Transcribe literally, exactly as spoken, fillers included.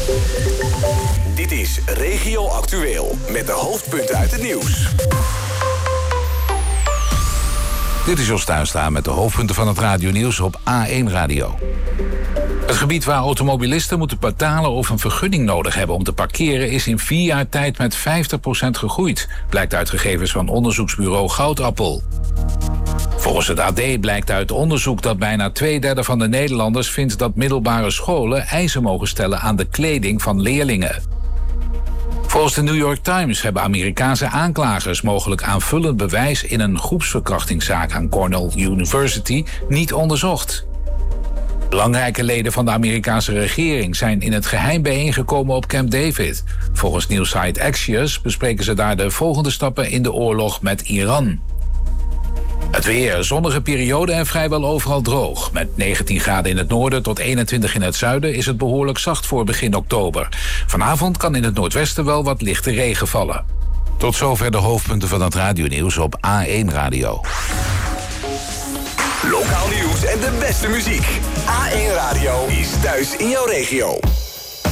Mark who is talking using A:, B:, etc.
A: Dit is Regio Actueel met de hoofdpunten uit het nieuws.
B: Dit is Jos Tuinstra met de hoofdpunten van het radionieuws op A één Radio. Het gebied waar automobilisten moeten betalen of een vergunning nodig hebben om te parkeren is in vier jaar tijd met vijftig procent gegroeid, blijkt uit gegevens van onderzoeksbureau Goudappel. Volgens het A D blijkt uit onderzoek dat bijna twee derde van de Nederlanders vindt dat middelbare scholen eisen mogen stellen aan de kleding van leerlingen. Volgens de New York Times hebben Amerikaanse aanklagers mogelijk aanvullend bewijs in een groepsverkrachtingszaak aan Cornell University niet onderzocht. Belangrijke leden van de Amerikaanse regering zijn in het geheim bijeengekomen op Camp David. Volgens nieuwssite Axios bespreken ze daar de volgende stappen in de oorlog met Iran. Het weer, zonnige periode en vrijwel overal droog. Met negentien graden in het noorden tot eenentwintig in het zuiden is het behoorlijk zacht voor begin oktober. Vanavond kan in het noordwesten wel wat lichte regen vallen. Tot zover de hoofdpunten van het radionieuws op A één Radio.
A: Lokaal nieuws en de beste muziek. A één Radio is thuis in jouw regio.